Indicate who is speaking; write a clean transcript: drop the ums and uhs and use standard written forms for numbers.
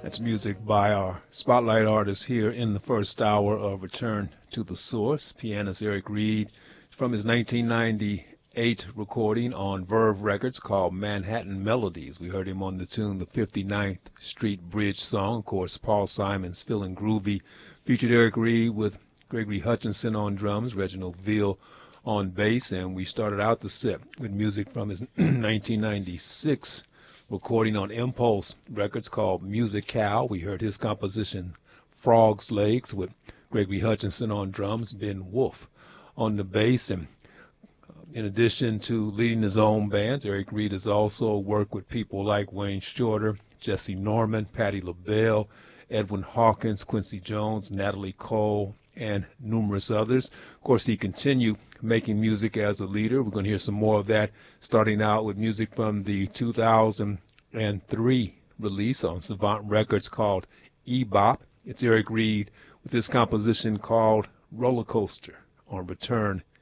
Speaker 1: That's music by our spotlight artist here in the first hour of Return to the Source. Pianist Eric Reed from his 1998 recording on Verve Records called Manhattan Melodies. We heard him on the tune The 59th Street Bridge Song. Of course, Paul Simon's Feelin' Groovy featured Eric Reed with Gregory Hutchinson on drums, Reginald Veal on bass, and we started out the set with music from his 1996 recording on Impulse Records called Musical. We heard his composition Frog's Legs with Gregory Hutchinson on drums, Ben Wolf on the bass. And in addition to leading his own bands, Eric Reed has also worked with people like Wayne Shorter, Jesse Norman, Patti LaBelle, Edwin Hawkins, Quincy Jones, Natalie Cole, and numerous others. Of course, he continued making music as a leader. We're going to hear some more of that, starting out with music from the 2003 release on Savant Records called E-Bop. It's Eric Reed with this composition called Roller Coaster on Return